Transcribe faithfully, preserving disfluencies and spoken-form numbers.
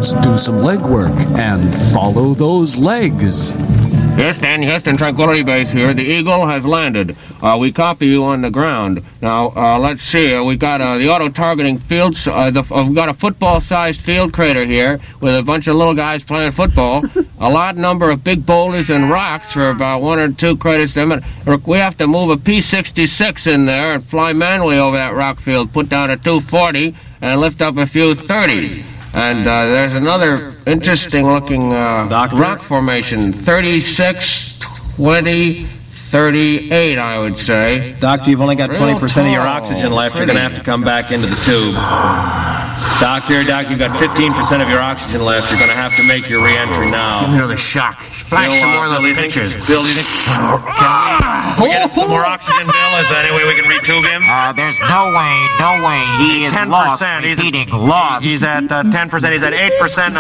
Let's do some leg work and follow those legs. Houston, Houston, Tranquility Base here. The Eagle has landed. Uh, we copy you on the ground. Now, uh, let's see. Uh, we've got uh, the auto-targeting fields. Uh, the, uh, we've got a football-sized field crater here with a bunch of little guys playing football. A large number of big boulders and rocks for about one or two craters. We have to move a P sixty-six in there and fly manually over that rock field, put down a two forty, and lift up a few thirties. And uh, there's another interesting-looking uh, rock formation, thirty-six, twenty, thirty-eight, I would say. Doctor, you've only got Real twenty percent of your tall, oxygen left. You're pretty. going to have to come back into the tube. Doctor, Doctor, you've got fifteen percent of your oxygen left. You're going to have to make your re-entry now. Give me another shock. Flash Bill, some uh, more of those Bill, you pictures. Think, Bill, do you think... Can we, we get some more oxygen, Bill? Is there any way we can retube him? Uh, there's no way, no way. He is ten percent. lost. He's, Repeating, lost. He's at uh, ten percent. He's at eight percent.